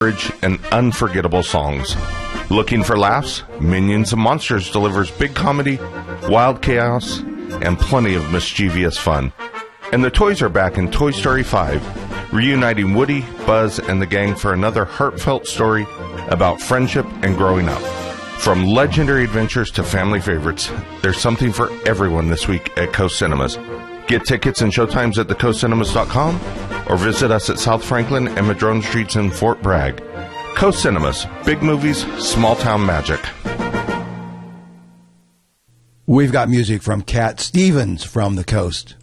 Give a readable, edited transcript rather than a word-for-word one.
and unforgettable songs. Looking for laughs? Minions and Monsters delivers big comedy, wild chaos, and plenty of mischievous fun. And the toys are back in Toy Story 5, reuniting Woody, Buzz, and the gang for another heartfelt story about friendship and growing up. From legendary adventures to family favorites, there's something for everyone this week at Coast Cinemas. Get tickets and showtimes at thecoastcinemas.com or visit us at South Franklin and Madrone Streets in Fort Bragg. Coast Cinemas, big movies, small town magic. We've got music from Cat Stevens from the Coast.